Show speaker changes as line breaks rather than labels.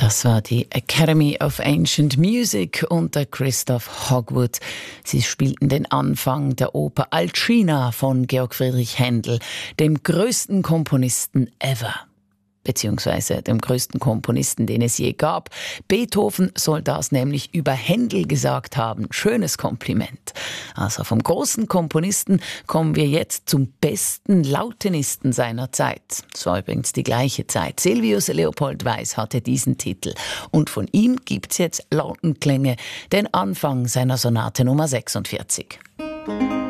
Das war die Academy of Ancient Music unter Christoph Hogwood. Sie spielten den Anfang der Oper Alcina von Georg Friedrich Händel, dem größten Komponisten ever. Beziehungsweise dem größten Komponisten, den es je gab. Beethoven soll das nämlich über Händel gesagt haben. Schönes Kompliment. Also vom großen Komponisten kommen wir jetzt zum besten Lautenisten seiner Zeit. Es war übrigens die gleiche Zeit. Silvius Leopold Weiß hatte diesen Titel. Und von ihm gibt's jetzt Lautenklänge, den Anfang seiner Sonate Nummer 46.